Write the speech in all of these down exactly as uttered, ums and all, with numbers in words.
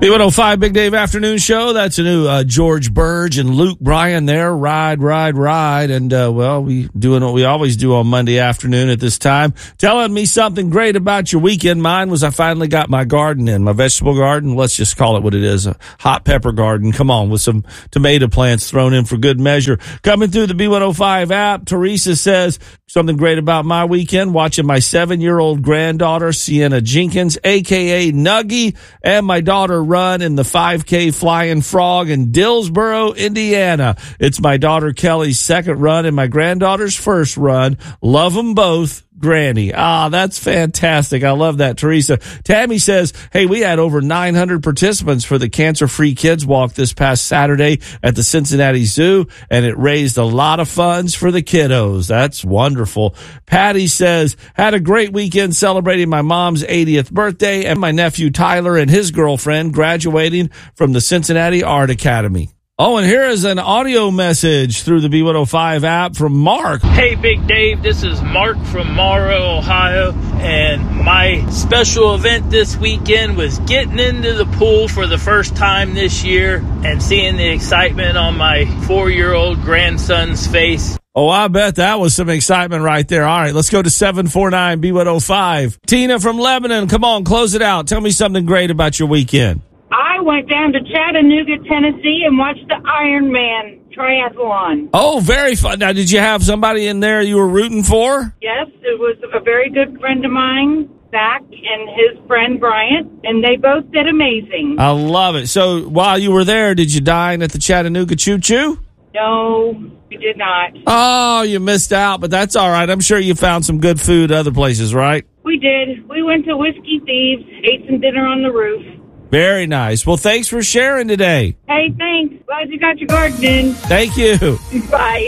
B one oh five Big Dave Afternoon Show. That's a new uh, George Burge and Luke Bryan there. Ride, ride, ride. And, uh, well, we doing what we always do on Monday afternoon at this time. Telling me something great about your weekend. Mine was I finally got my garden in, my vegetable garden. Let's just call it what it is, a hot pepper garden. Come on, with some tomato plants thrown in for good measure. Coming through the B one oh five app, Teresa says something great about my weekend, watching my seven-year-old granddaughter, Sienna Jenkins, a k a. Nuggie, and my daughter run in the five K Flying Frog in Dillsboro, Indiana. It's my daughter Kelly's second run and my granddaughter's first run. Love them both. Granny. Ah, that's fantastic. I love that, Teresa. Tammy says, hey, we had over nine hundred participants for the Cancer-Free Kids Walk this past Saturday at the Cincinnati Zoo, and it raised a lot of funds for the kiddos. That's wonderful. Patty says, had a great weekend celebrating my mom's eightieth birthday and my nephew Tyler and his girlfriend graduating from the Cincinnati Art Academy. Oh, and here is an audio message through the B one oh five app from Mark. Hey, Big Dave, this is Mark from Morrow, Ohio, and my special event this weekend was getting into the pool for the first time this year and seeing the excitement on my four-year-old grandson's face. Oh, I bet that was some excitement right there. All right, let's go to seven four nine B one oh five. Tina from Lebanon, come on, close it out. Tell me something great about your weekend. I went down to Chattanooga, Tennessee, and watched the Ironman triathlon. Oh, very fun. Now, did you have somebody in there you were rooting for? Yes, it was a very good friend of mine, Zach, and his friend Bryant, and they both did amazing. I love it. So, while you were there, did you dine at the Chattanooga Choo Choo? No, we did not. Oh, you missed out, but that's all right. I'm sure you found some good food other places, right? We did. We went to Whiskey Thieves, ate some dinner on the roof. Very nice. Well, thanks for sharing today. Hey, thanks. Glad you got your garden in. Thank you. Bye.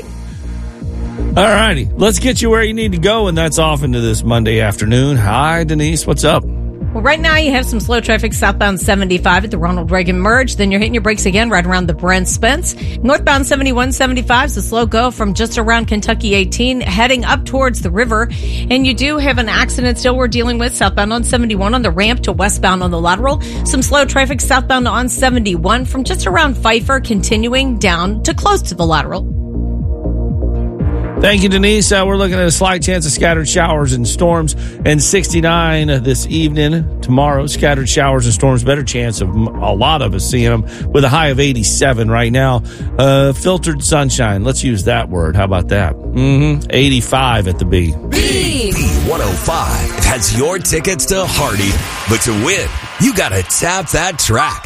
All righty. Let's get you where you need to go, and that's off into this Monday afternoon. Hi, Denise. What's up? Well, right now you have some slow traffic southbound seventy-five at the Ronald Reagan merge. Then you're hitting your brakes again right around the Brent Spence. Northbound seventy-one seventy-five is a slow go from just around Kentucky eighteen heading up towards the river. And you do have an accident still we're dealing with southbound on seventy-one on the ramp to westbound on the lateral. Some slow traffic southbound on seventy-one from just around Pfeiffer continuing down to close to the lateral. Thank you, Denise. Uh, we're looking at a slight chance of scattered showers and storms, and sixty-nine this evening. Tomorrow, scattered showers and storms. Better chance of a lot of us seeing them with a high of eighty-seven right now. Uh, filtered sunshine. Let's use that word. How about that? Mm-hmm. eighty-five at the B. B one oh five has your tickets to Hardy, but to win, you got to tap that track.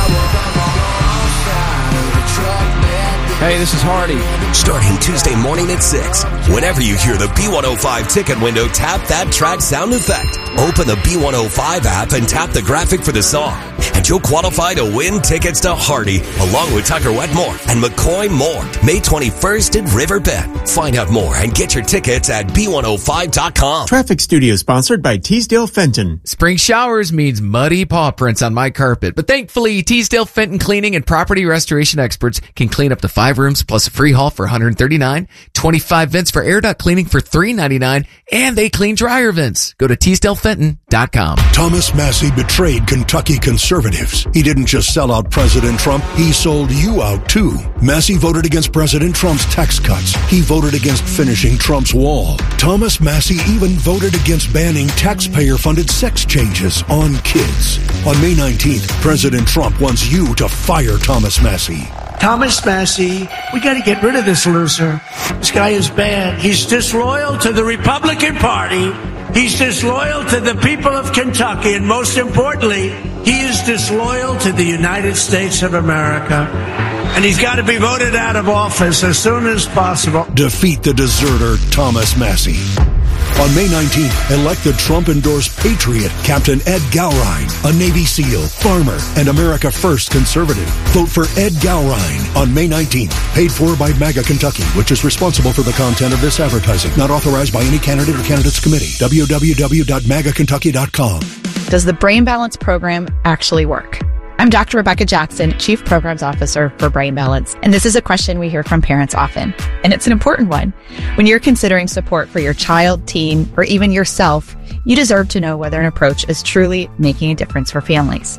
Hey, this is Hardy. Starting Tuesday morning at six. Whenever you hear the B one oh five ticket window, tap that track sound effect. Open the B one oh five app and tap the graphic for the song. And you'll qualify to win tickets to Hardy, along with Tucker Wetmore and McCoy Moore, May twenty-first in Riverbend. Find out more and get your tickets at B one oh five dot com. Traffic Studio sponsored by Teasdale Fenton. Spring showers means muddy paw prints on my carpet, but thankfully Teasdale Fenton Cleaning and Property Restoration Experts can clean up to five rooms plus a free haul for one hundred thirty-nine dollars, twenty-five vents for air duct cleaning for three ninety-nine, and they clean dryer vents. Go to Teasdale Fenton dot com. Thomas Massie betrayed Kentucky conservatives. He didn't just sell out President Trump, he sold you out too. Massie voted against President Trump's tax cuts. He voted against finishing Trump's wall. Thomas Massie even voted against banning taxpayer-funded sex changes on kids. On May nineteenth, President Trump wants you to fire Thomas Massie. Thomas Massie, we got to get rid of this loser. This guy is bad. He's disloyal to the Republican Party. He's disloyal to the people of Kentucky. And most importantly, he is disloyal to the United States of America. And he's got to be voted out of office as soon as possible. Defeat the deserter, Thomas Massie. On May nineteenth, elect the Trump-endorsed patriot, Captain Ed Gowrine, a Navy SEAL, farmer, and America First conservative. Vote for Ed Gowrine on May nineteenth. Paid for by MAGA Kentucky, which is responsible for the content of this advertising. Not authorized by any candidate or candidates committee. w w w dot maga kentucky dot com. Does the Brain Balance program actually work? I'm Doctor Rebecca Jackson, Chief Programs Officer for Brain Balance, and this is a question we hear from parents often, and it's an important one. When you're considering support for your child, teen, or even yourself, you deserve to know whether an approach is truly making a difference for families.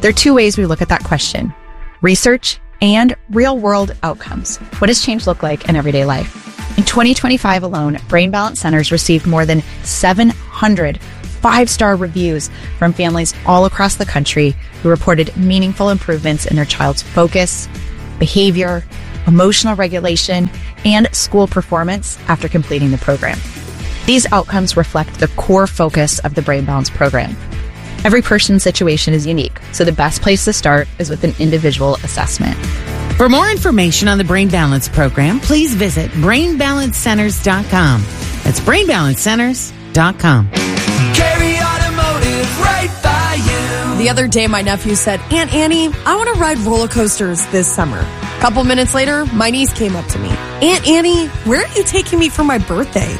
There are two ways we look at that question: research and real-world outcomes. What does change look like in everyday life? In twenty twenty-five alone, Brain Balance Centers received more than seven hundred five-star reviews from families all across the country who reported meaningful improvements in their child's focus, behavior, emotional regulation, and school performance after completing the program. These outcomes reflect the core focus of the Brain Balance program. Every person's situation is unique, so the best place to start is with an individual assessment. For more information on the Brain Balance program, please visit brain balance centers dot com. That's brain balance centers dot com. Carry Automotive, right by you. The other day, my nephew said, Aunt Annie, I want to ride roller coasters this summer. A couple minutes later, my niece came up to me. Aunt Annie, where are you taking me for my birthday?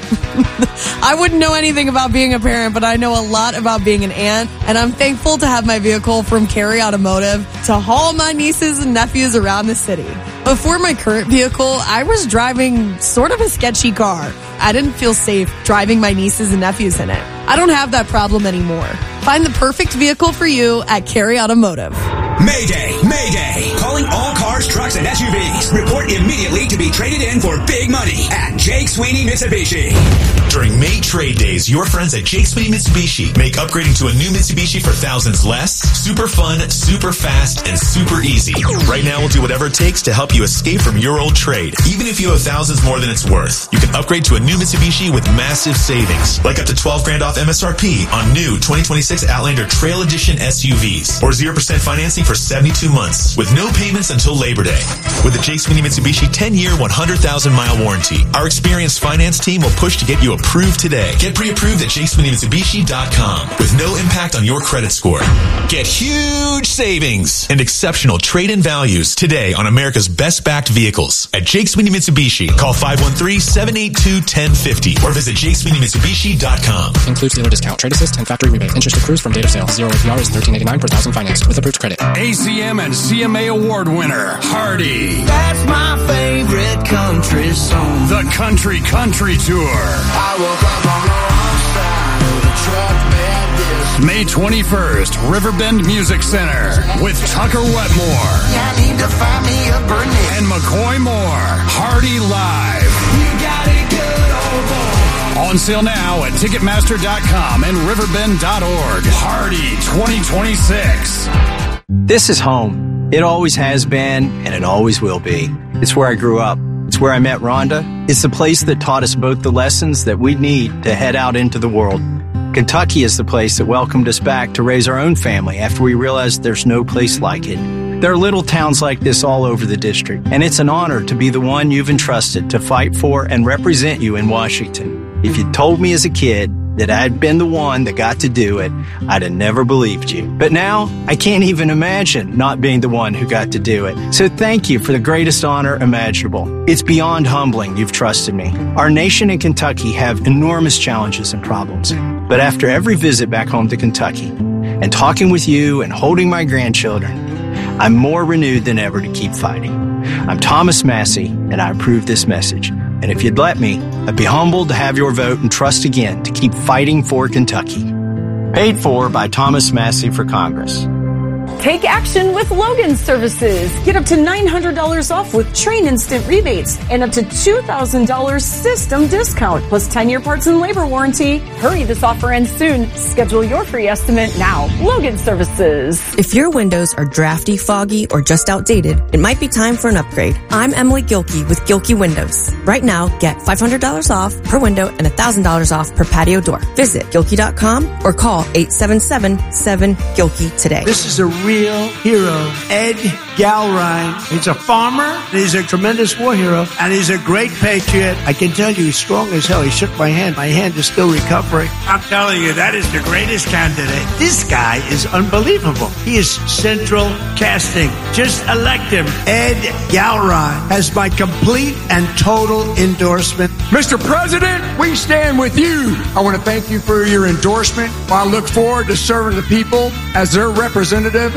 I wouldn't know anything about being a parent, but I know a lot about being an aunt, and I'm thankful to have my vehicle from Carry Automotive to haul my nieces and nephews around the city. Before my current vehicle, I was driving sort of a sketchy car. I didn't feel safe driving my nieces and nephews in it. I don't have that problem anymore. Find the perfect vehicle for you at Carry Automotive. Mayday! Mayday! Calling all cars, trucks, and S U Vs. Report immediately to be traded in for big money at Jake Sweeney Mitsubishi. During May Trade Days, your friends at Jake Sweeney Mitsubishi make upgrading to a new Mitsubishi for thousands less, super fun, super fast, and super easy. Right now, we'll do whatever it takes to help you escape from your old trade. Even if you have thousands more than it's worth, you can upgrade to a new Mitsubishi with massive savings, like up to twelve grand off M S R P on new twenty twenty-six Outlander Trail Edition S U Vs, or zero percent financing for seventy-two months with no payments until Labor Day. With the Jake Sweeney Mitsubishi ten-year, one hundred thousand mile warranty, our experienced finance team will push to get you approved today. Get pre-approved at jake sweeney mitsubishi dot com with no impact on your credit score. Get huge savings and exceptional trade-in values today on America's best-backed vehicles at Jake Sweeney Mitsubishi. Call five one three, seven eight two, one zero five zero or visit jake sweeney mitsubishi dot com. Includes dealer discount, trade assist, and factory rebate. Interest accrues from date of sale. Zero A P R is thirteen eighty-nine per thousand financed with approved credit. A C M and C M A award winner, Hardy. That's my favorite country song. The Country Country Tour. I woke up on the wrong side of the truck bed this May twenty-first, Riverbend Music Center with Tucker Wetmore. I need to find me a Bernice. And McCoy Moore. Hardy Live. You got it good, old boy. On sale now at ticketmaster dot com and riverbend dot org. Hardy twenty twenty-six. This is home. It always has been, and it always will be. It's where I grew up. It's where I met Rhonda. It's the place that taught us both the lessons that we need to head out into the world. Kentucky is the place that welcomed us back to raise our own family after we realized there's no place like it. There are little towns like this all over the district, and it's an honor to be the one you've entrusted to fight for and represent you in Washington. If you'd told me as a kid that I'd been the one that got to do it, I'd have never believed you. But now, I can't even imagine not being the one who got to do it. So thank you for the greatest honor imaginable. It's beyond humbling you've trusted me. Our nation and Kentucky have enormous challenges and problems. But after every visit back home to Kentucky, and talking with you and holding my grandchildren, I'm more renewed than ever to keep fighting. I'm Thomas Massey, and I approve this message. And if you'd let me, I'd be humbled to have your vote and trust again to keep fighting for Kentucky. Paid for by Thomas Massey for Congress. Take action with Logan Services. Get up to nine hundred dollars off with Train Instant rebates and up to two thousand dollars system discount plus ten-year parts and labor warranty. Hurry, this offer ends soon. Schedule your free estimate now. Logan Services. If your windows are drafty, foggy, or just outdated, it might be time for an upgrade. I'm Emily Gilkey with Gilkey Windows. Right now, get five hundred dollars off per window and one thousand dollars off per patio door. Visit Gilkey dot com or call eight seven seven, seven, Gilkey today. This is a real hero, Ed Galrine. He's a farmer, and he's a tremendous war hero, and he's a great patriot. I can tell you he's strong as hell. He shook my hand. My hand is still recovering. I'm telling you, that is the greatest candidate. This guy is unbelievable. He is central casting. Just elect him. Ed Galrine has my complete and total endorsement. Mister President, we stand with you. I want to thank you for your endorsement. I look forward to serving the people as their representative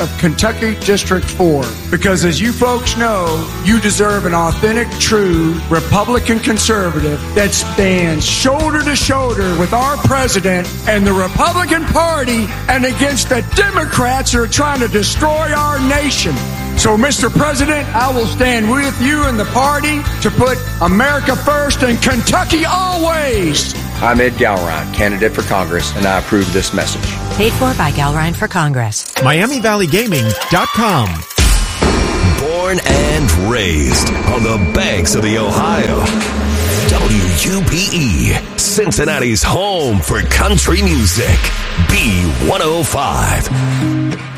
of Kentucky District four. Because as you folks know, you deserve an authentic, true Republican conservative that stands shoulder to shoulder with our president and the Republican Party and against the Democrats who are trying to destroy our nation. So, Mister President, I will stand with you and the party to put America first and Kentucky always. I'm Ed Gowron, candidate for Congress, and I approve this message. Paid for by Gowron for Congress. Miami Valley Gaming dot com. Born and raised on the banks of the Ohio. W U P E, Cincinnati's home for country music. B one oh five.